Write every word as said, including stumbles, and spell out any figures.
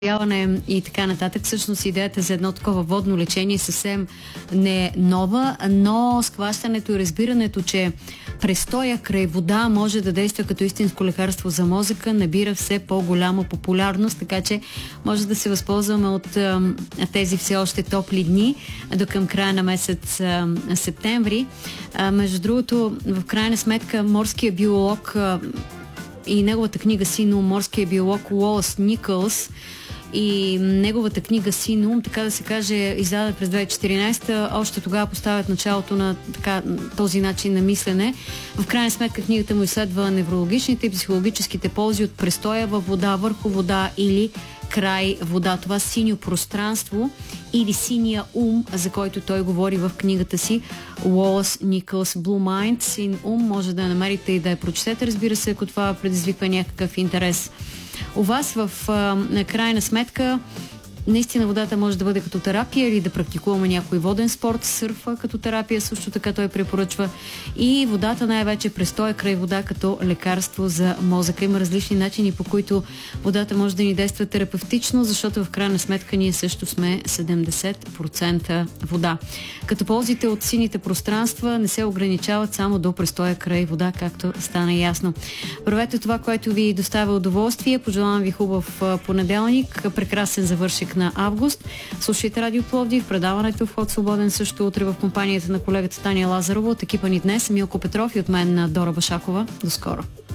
и така нататък. Всъщност идеята за едно такова водно лечение съвсем не е нова, но схващането и разбирането, че престоя край вода може да действа като истинско лекарство за мозъка, набира все по-голяма популярност, така че може да се възползваме от а, тези все още топли дни до към края на месец а, септември. А, между другото, в крайна сметка морския биолог а, и неговата книга Синум, морския биолог Уолас Никълс и неговата книга Синум, така да се каже, издаде през две хиляди и четиринадесета, още тогава поставят началото на така, този начин на мислене. В крайна сметка книгата му изследва неврологичните и психологическите ползи от престоя във вода, върху вода или край вода. Това синьо пространство или синия ум, за който той говори в книгата си Уолас Никълс, Blue Mind, син ум, може да я намерите и да я прочетете, разбира се, ако това предизвиква някакъв интерес у вас. В а, крайна сметка наистина водата може да бъде като терапия или да практикуваме някой воден спорт, сърфа като терапия, също така той препоръчва, и водата най-вече престоя край вода като лекарство за мозъка. Има различни начини, по които водата може да ни действа терапевтично, защото в крайна сметка ние също сме седемдесет процента вода. Като ползите от сините пространства не се ограничават само до престоя край вода, както стана ясно. Правете това, което ви доставя удоволствие. Пожелавам ви хубав понеделник, прекрасен завършек на август. Слушайте Радио Пловдив, предаването Вход свободен също утре в компанията на колегата Таня Лазарова. От екипа ни днес Милко Петров и от мен Дора Башакова. До скоро!